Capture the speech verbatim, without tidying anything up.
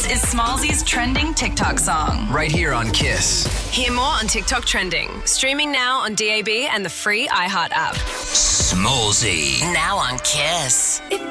is Smallzy's trending TikTok song. Right here on Kiss. Hear more on TikTok trending. Streaming now on D A B and the free iHeart app. Smallzy. Now on Kiss.